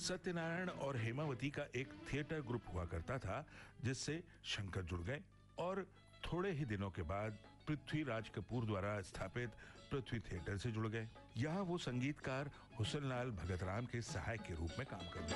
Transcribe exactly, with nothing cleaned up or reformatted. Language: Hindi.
सत्यनारायण और हेमावती का एक थिएटर ग्रुप हुआ करता था, जिससे शंकर जुड़ गए और थोड़े ही दिनों के बाद पृथ्वीराज कपूर द्वारा स्थापित पृथ्वी थिएटर से जुड़ गए। यहाँ वो संगीतकार हुसन लाल भगत राम के सहायक के रूप में काम करते